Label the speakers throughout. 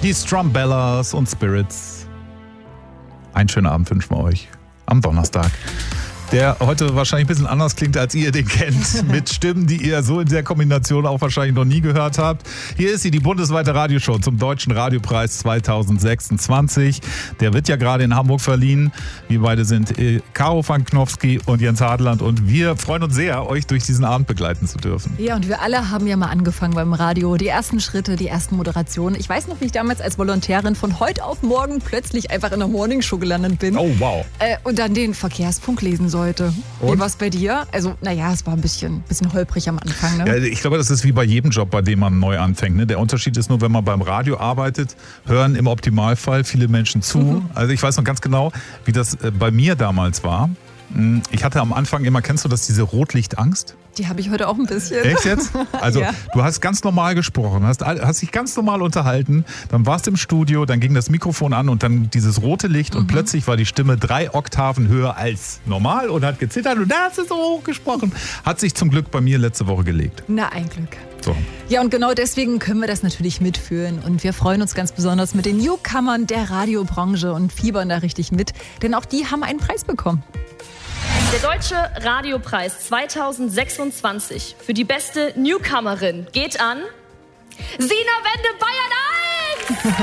Speaker 1: Die Strumbellas und Spirits. Einen schönen Abend wünschen wir euch am Donnerstag, der heute wahrscheinlich ein bisschen anders klingt, als ihr den kennt, mit Stimmen, die ihr so in der Kombination auch wahrscheinlich noch nie gehört habt. Hier ist sie, die bundesweite Radioshow zum Deutschen Radiopreis 2026. Der wird ja gerade in Hamburg verliehen. Wir beide sind Caro van Knofsky und Jens Hadeland und wir freuen uns sehr, euch durch diesen Abend begleiten zu dürfen.
Speaker 2: Ja, und wir alle haben ja mal angefangen beim Radio. Die ersten Schritte, die ersten Moderationen. Ich weiß noch, wie ich damals als Volontärin von heute auf morgen plötzlich einfach in der Morningshow gelandet bin.
Speaker 1: Oh, wow.
Speaker 2: Und dann den Verkehrsfunk lesen sollte. Wie war es bei dir? Also, naja, es war ein bisschen holprig am Anfang. Ne?
Speaker 1: Ja, ich glaube, das ist wie bei jedem Job, bei dem man neu anfängt. Ne? Der Unterschied ist nur, wenn man beim Radio arbeitet, hören im Optimalfall viele Menschen zu. Also ich weiß noch ganz genau, wie das bei mir damals war. Ich hatte am Anfang immer, kennst du das, diese Rotlichtangst?
Speaker 2: Die habe ich heute auch ein bisschen.
Speaker 1: Echt jetzt? Also ja. Du hast ganz normal gesprochen, hast dich ganz normal unterhalten, dann warst du im Studio, dann ging das Mikrofon an und dann dieses rote Licht und plötzlich war die Stimme 3 Oktaven höher als normal und hat gezittert und da hast du so hoch gesprochen. Hat sich zum Glück bei mir letzte Woche gelegt.
Speaker 2: Na, ein Glück.
Speaker 1: So.
Speaker 2: Ja, und genau deswegen können wir das natürlich mitführen. Und wir freuen uns ganz besonders mit den Newcomern der Radiobranche und fiebern da richtig mit, denn auch die haben einen Preis bekommen.
Speaker 3: Der Deutsche Radiopreis 2026 für die beste Newcomerin geht an Sina Wende, Bayern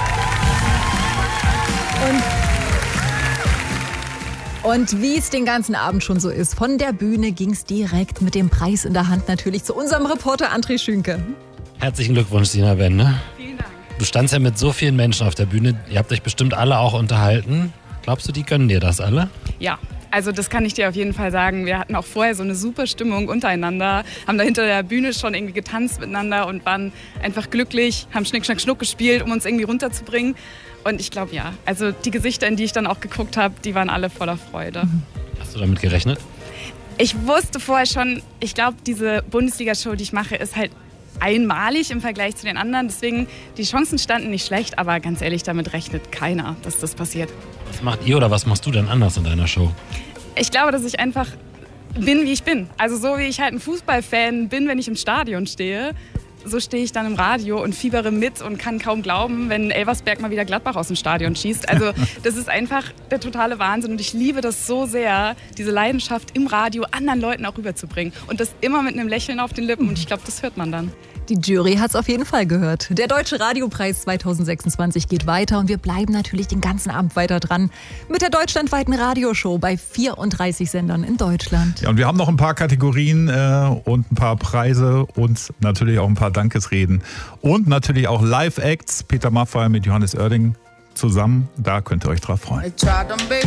Speaker 2: 1! Und wie es den ganzen Abend schon so ist, von der Bühne ging es direkt mit dem Preis in der Hand natürlich zu unserem Reporter André Schünke.
Speaker 4: Herzlichen Glückwunsch, Sina Wende.
Speaker 3: Vielen Dank.
Speaker 4: Du standst ja mit so vielen Menschen auf der Bühne. Ihr habt euch bestimmt alle auch unterhalten. Glaubst du, die gönnen dir das alle?
Speaker 5: Ja. Also das kann ich dir auf jeden Fall sagen. Wir hatten auch vorher so eine super Stimmung untereinander, haben da hinter der Bühne schon irgendwie getanzt miteinander und waren einfach glücklich, haben Schnick, Schnack, Schnuck gespielt, um uns irgendwie runterzubringen. Und ich glaube, ja, also die Gesichter, in die ich dann auch geguckt habe, die waren alle voller Freude.
Speaker 4: Hast du damit gerechnet?
Speaker 5: Ich wusste vorher schon, ich glaube, diese Bundesliga-Show, die ich mache, ist halt einmalig im Vergleich zu den anderen. Deswegen, die Chancen standen nicht schlecht, aber ganz ehrlich, damit rechnet keiner, dass das passiert.
Speaker 4: Was macht ihr oder was machst du denn anders in deiner Show?
Speaker 5: Ich glaube, dass ich einfach bin, wie ich bin. Also so wie ich halt ein Fußballfan bin, wenn ich im Stadion stehe, so stehe ich dann im Radio und fiebere mit und kann kaum glauben, wenn Elversberg mal wieder Gladbach aus dem Stadion schießt. Also das ist einfach der totale Wahnsinn und ich liebe das so sehr, diese Leidenschaft im Radio anderen Leuten auch rüberzubringen. Und das immer mit einem Lächeln auf den Lippen und ich glaube, das hört man dann.
Speaker 2: Die Jury hat es auf jeden Fall gehört. Der Deutsche Radiopreis 2026 geht weiter und wir bleiben natürlich den ganzen Abend weiter dran mit der deutschlandweiten Radioshow bei 34 Sendern in Deutschland.
Speaker 1: Ja, und wir haben noch ein paar Kategorien und ein paar Preise und natürlich auch ein paar Dankesreden und natürlich auch Live-Acts. Peter Maffay mit Johannes Oerding zusammen. Da könnt ihr euch drauf freuen.